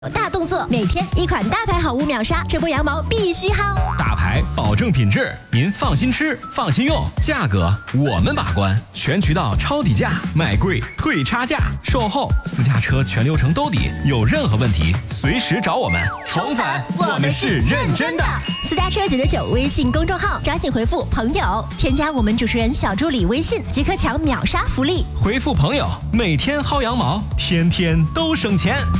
大动作，每天一款大牌好物秒杀，这波羊毛必须薅。 大牌保证品质，您放心吃，放心用，价格我们把关，全渠道抄底价，买贵退差价，售后私家车全流程兜底，有任何问题随时找我们。重返，我们是认真的。 私家车999微信公众号，抓紧回复朋友，添加我们主持人小助理微信，即可抢秒杀福利。 回复朋友，每天薅羊毛，天天都省钱。